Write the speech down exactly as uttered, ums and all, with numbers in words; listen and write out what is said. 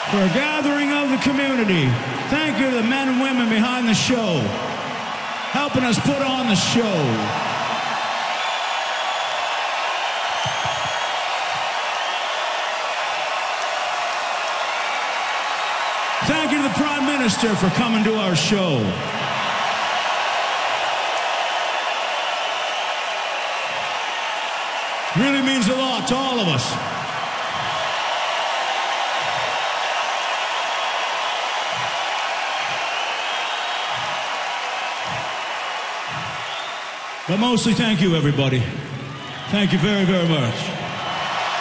for a gathering of the community. Thank you to the men and women behind the show, helping us put on the show. Thank you to the Prime Minister for coming to our show. Really means a lot to all of us. But mostly, thank you, everybody. Thank you very, very much.